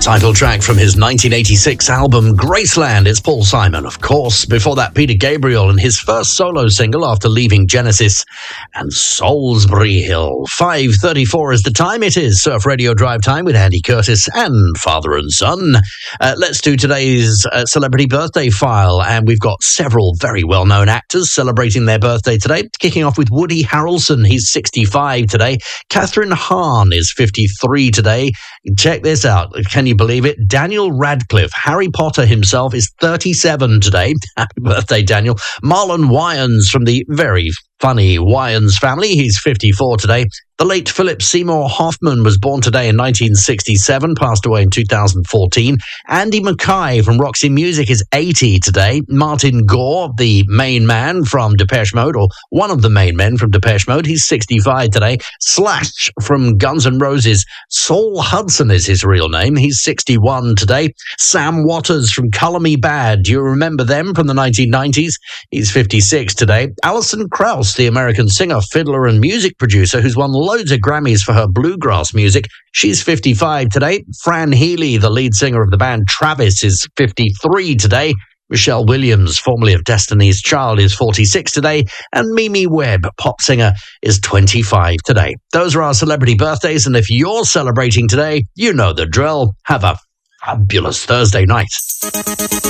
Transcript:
Title track from his 1986 album Graceland. It's Paul Simon, of course. Before that, Peter Gabriel and his first solo single after leaving Genesis, and Salisbury Hill. 5:34 is the time. It is Surf Radio Drive Time with Andy Curtis and Father and Son. Let's do today's celebrity birthday file, and we've got several very well-known actors celebrating their birthday today. Kicking off with Woody Harrelson. He's 65 today. Catherine Hahn is 53 today. Check this out. Can you believe it? Daniel Radcliffe, Harry Potter himself, is 37 today. Happy birthday, Daniel. Marlon Wayans from the very funny Wayans family. He's 54 today. The late Philip Seymour Hoffman was born today in 1967, passed away in 2014. Andy Mackay from Roxy Music is 80 today. Martin Gore, the main man from Depeche Mode, or one of the main men from Depeche Mode, he's 65 today. Slash from Guns N' Roses, Saul Hudson is his real name. He's 61 today. Sam Waters from Color Me Bad. Do you remember them from the 1990s? He's 56 today. Alison Krauss, the American singer, fiddler, and music producer who's won loads of Grammys for her bluegrass music. She's 55 today. Fran Healy, the lead singer of the band Travis, is 53 today. Michelle Williams, formerly of Destiny's Child, is 46 today. And Mimi Webb, pop singer, is 25 today. Those are our celebrity birthdays. And if you're celebrating today, you know the drill. Have a fabulous Thursday night.